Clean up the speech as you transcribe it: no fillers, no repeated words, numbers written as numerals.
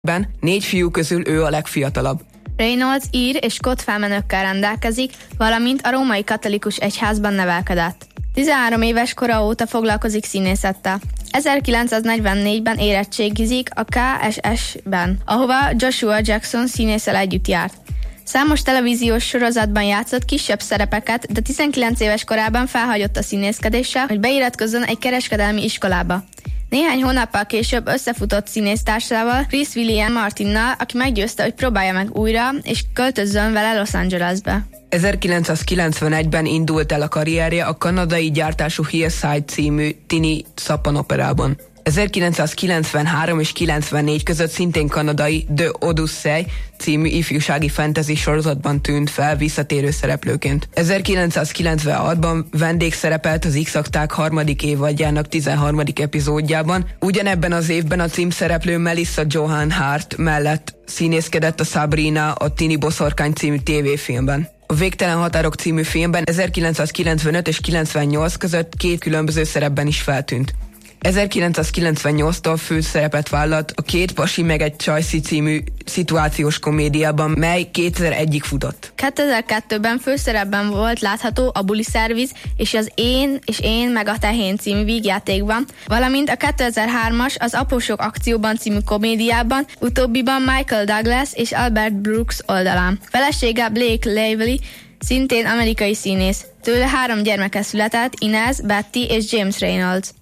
4 fiú közül ő a legfiatalabb. Reynolds ír és kotfelmenőkkel rendelkezik, valamint a római katolikus egyházban nevelkedett. 13 éves kora óta foglalkozik színészettel. 1944-ben érettségizik a KSS-ben, ahova Joshua Jackson színésszel együtt járt. Számos televíziós sorozatban játszott kisebb szerepeket, de 19 éves korában felhagyott a színészkedéssel, hogy beiratkozzon egy kereskedelmi iskolába. Néhány hónappal később összefutott színésztársával, Chris William Martinnal, aki meggyőzte, hogy próbálja meg újra, és költözzön vele Los Angelesbe. 1991-ben indult el a karrierje a kanadai gyártású Hillside című tini szappanoperában. 1993 és 94 között szintén kanadai The Odyssey című ifjúsági fantasy sorozatban tűnt fel visszatérő szereplőként. 1996-ban vendégszerepelt az X-akták harmadik évadjának 13. epizódjában. Ugyanebben az évben a címszereplő Melissa Joan Hart mellett színészkedett a Sabrina, a Tini Boszorkány című tévéfilmben. A Végtelen határok című filmben 1995 és 98 között 2 különböző szerepben is feltűnt. 1998-tól főszerepet vállalt a Két pasi meg egy csajszi című szituációs komédiában, mely 2001-ig futott. 2002-ben főszerepben volt látható a Buli Szerviz és az Én meg a Tehén című vígjátékban, valamint a 2003-as az Apósok akcióban című komédiában, utóbbiban Michael Douglas és Albert Brooks oldalán. Felesége Blake Lively szintén amerikai színész. Tőle 3 gyermeke született, Inez, Betty és James Reynolds.